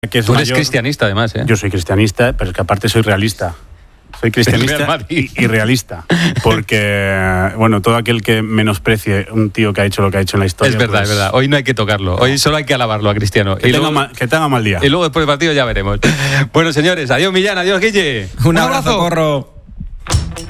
que es Tú eres mayor. cristianista, además, ¿eh? Yo soy cristianista, pero es que aparte soy realista. Soy cristianista y realista. Porque, bueno, todo aquel que menosprecie un tío que ha hecho lo que ha hecho en la historia... Es verdad, pues, es verdad. Hoy no hay que tocarlo. Hoy solo hay que alabarlo a Cristiano. Que tenga mal día. Y luego después del partido ya veremos. Bueno, señores, adiós Millán, adiós Guille. Un abrazo, Corro.